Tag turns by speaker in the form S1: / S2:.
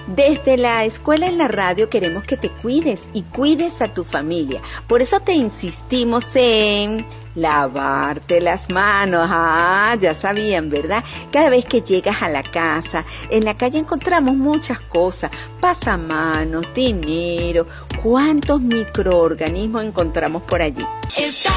S1: Desde la escuela en la radio queremos que te cuides y cuides a tu familia. Por eso te insistimos en lavarte las manos. Ah, ya sabían, ¿verdad? Cada vez que llegas a la casa, en la calle encontramos muchas cosas. Pasamanos, dinero. ¿Cuántos microorganismos encontramos por allí?